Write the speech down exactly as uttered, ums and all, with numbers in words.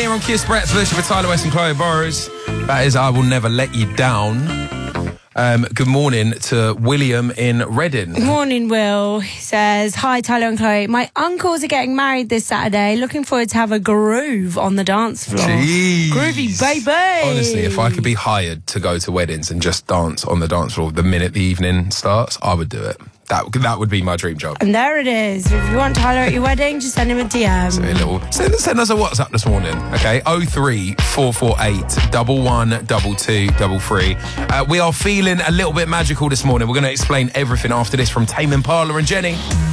here on Kiss Breakfast with Tyler West and Chloe Burrows. That is I Will Never Let You Down. Um, good morning to William in Reading. Good morning, Will. He says, hi, Tyler and Chloe. My uncles are getting married this Saturday. Looking forward to have a groove on the dance floor. Jeez. Groovy, baby. Honestly, if I could be hired to go to weddings and just dance on the dance floor the minute the evening starts, I would do it. That, that would be my dream job. And there it is. If you want Tyler at your wedding, just send him a D M. So a little, send, send us a WhatsApp this morning, okay? oh three four four eight, one one two two three three. Uh, we are feeling a little bit magical this morning. We're going to explain everything after this from Tame Impala and Jenny.